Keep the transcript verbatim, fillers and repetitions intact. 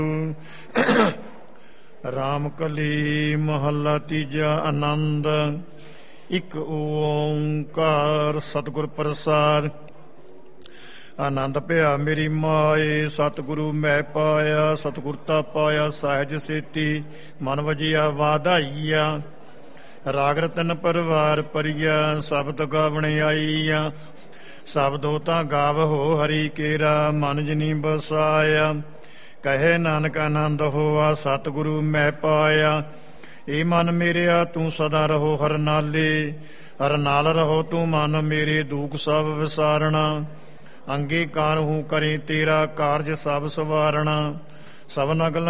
ਰਾਮ ਕਲੀ ਮਹੱਲਾ ਤੀਜਾ। ਆਨੰਦ। ਇੱਕ ਓਂਕਾਰ ਸਤਿਗੁਰ ਪ੍ਰਸਾਦਿ। ਆਨੰਦ ਭਇਆ ਮੇਰੀ ਮਾਏ, ਸਤਿਗੁਰੂ ਮੈਂ ਪਾਇਆ। ਸਤਿਗੁਰਤਾ ਪਾਇਆ ਸਹਿਜ ਸੇਤੀ, ਮਨ ਵਜਿਆ ਵਾਧਾਈਆ। ਰਾਗ ਰਤਨ ਪਰਿਵਾਰ ਪਰਿਆ, ਸ਼ਬਦ ਗਾਵਣ ਆਈਆ। ਸ਼ਬਦੋ ਤਾਂ ਗਾਵਹੋ ਹਰੀ ਕੇਰਾ, ਮਨ ਜਿਨੀ ਬਸਾਇਆ। ਕਹੇ ਨਾਨਕ ਆਨੰਦ ਹੋਆ, ਸਤਿਗੁਰੂ ਮੈਂ ਪਾਇਆ। ਏ ਮਨ ਮੇਰਿਆ ਤੂੰ ਸਦਾ ਰਹੋ ਹਰ ਨਾਲੇ, ਹਰ ਨਾਲ ਰਹੋ ਤੂੰ ਮਨ ਮੇਰੇ, ਦੁਖ ਸਭ ਵਿਸਾਰਣਾ। ਅੰਗੀਕਾਰ ਹੂੰ ਕਰੇ ਤੇਰਾ, ਕਾਰਜ ਸਭ ਸਵਾਰਣਾ। ਸਭਨਾ ਗੱਲਾਂ